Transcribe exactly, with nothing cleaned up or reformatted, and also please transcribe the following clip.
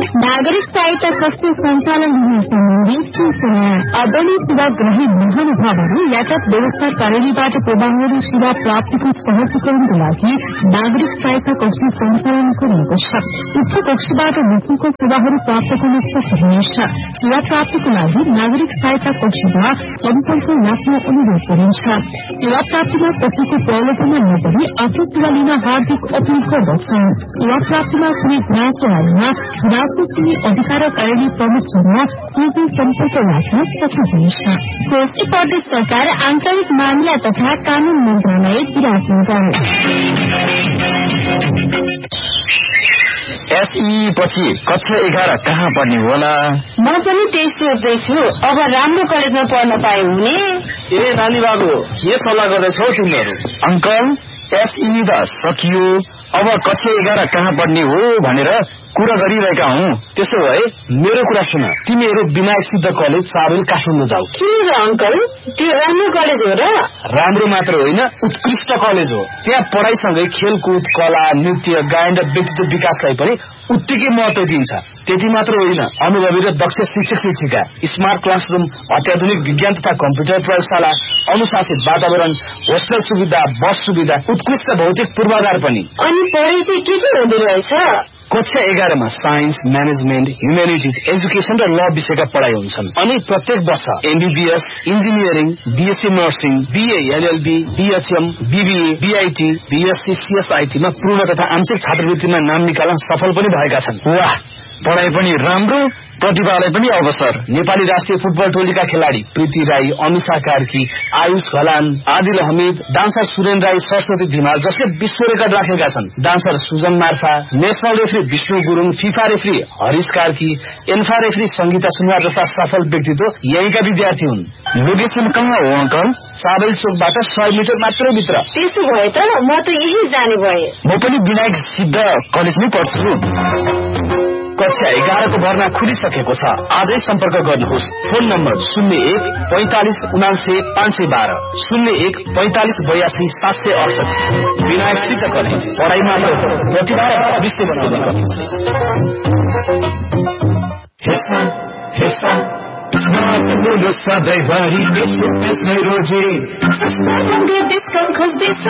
नागरिक सहायता कक्ष सञ्चालन हुने सम्बन्धी सूचना। आदरणीय सेवाग्राही महानुभावहरू, यातायात व्यवस्था कार्यालयबाट प्रवाहहरू सेवा प्राप्तिको सहजीकरणको लागि नागरिक सहायता कक्ष सञ्चालन गरिएको छ। उक्त कक्षबाट बुकिङको सेवाहरू प्राप्त गर्न सक्नुहुनेछ। सेवा प्राप्तिको लागि नागरिक सहायता कक्षमा सम्पर्क राख्न अनुरोध गरिन्छ। सेवा प्राप्तिमा कतिको प्रलोभनमा नपरी आफ्नो सेवा लिन हार्दिक अपील गर्दछन्। सेवा प्राप्तिमा कुनै गुनासो आएमा गुनासो सुन्ने अधिकार कार्यालय प्रमुखसँग तुरन्तै सम्पर्क राख्न सक्नुहुनेछ। कोशी प्रदेश सरकार आन्तरिक मामिला तथा कानून मन्त्रालय विराटनगर। एसई पछि कक्षा एघार कहाँ पढ्ने होला? म पनि त्यही सोच्दैछु। अब राम्रो कलेजमा पढ्न पाए हुने। ए नानी बाबु, के सल्लाह गर्दैछौ तिमीहरू? अङ्कल, एसई त सकियो, अब कक्षा एघार कहाँ पढ्ने हो भनेर कुरा गरिरहेका हौ। त्यसो भए मेरो कुरा सुन, तिमीहरू विनायक सिद्ध कलेज चाबेल काठमाडौँ जाऊ। किन अङ्कल, त्यो राम्रो कलेज हो र? राम्रो मात्र होइन, उत्कृष्ट कलेज हो। त्यहाँ पढाइसँगै खेलकुद, कला, नृत्य, गायन र व्यक्तित्व विकासलाई पनि उत्तिकै महत्व दिन्छ। त्यति मात्र होइन, अनुभवी र दक्ष शिक्षक शिक्षिका, स्मार्ट क्लासरूम, अत्याधुनिक विज्ञान तथा कम्प्युटर प्रयोगशाला, अनुशासित वातावरण, होस्टेल सुविधा, बस सुविधा, उत्कृष्ट भौतिक पूर्वाधार पनि। अनि पढाइ चाहिँ के के हुँदो रहेछ? कक्षा एघारमा साइन्स, म्यानेजमेन्ट, ह्युमेनिटिज, एजुकेसन र ल विषयका पढाइ हुन्छन्। अनि प्रत्येक वर्ष MBBS, engineering, BSc nursing, BA, LLB, BHM, BBA, BIT, BSc, सीएसआईटीमा पूर्ण तथा आंशिक छात्रवृत्तिमा नाम निकाल्न सफल पनि भएका छन्। वाह, पढाइ पनि राम्रो, प्रतिभालाई पनि अवसर। नेपाली राष्ट्रिय फुटबल टोलीका खेलाडी प्रीति राई, अमिषा कार्की, आयुष घलान, आदिल हमिद, डान्सर सुरेन राई, सरस्वती धिमाल जसले विश्व रेकर्ड राखेका छन्, dancer Sujan Marpha, national referee Vishnu Gurung, FIFA referee Harish Karki, ANFA referee Sangeeta Sunuwar जस्ता सफल व्यक्तित्व यहीँका विद्यार्थी हुन्। लोकेसन कहाँ हो अङ्कल? साबेल चोकबाट सय मिटर मात्रै भित्र। त्यसो भए त म त यही जाने भए। म पनि विनायक सिद्ध कलेजमै पढ्छु। कक्षा एघारको भर्ना खुलिसकेको छ। आजै सम्पर्क गर्नुहोस्। फोन नम्बर शून्य एक पैंतालिस उनासे पाँच सय बाह्र, शून्य एक पैंतालिस बयासी सात सय अडसठी। विनायक सिद्ध कलेज, पढाइ मात्र प्रतिभा र भविष्य बनाउने कलेज।